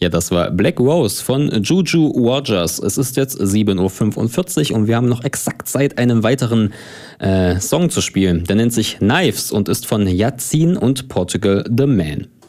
Ja, das war Black Rose von Juju Rogers. Es ist jetzt 7:45 Uhr und wir haben noch exakt Zeit, einen weiteren Song zu spielen. Der nennt sich Knives und ist von Yazin und Portugal the Man.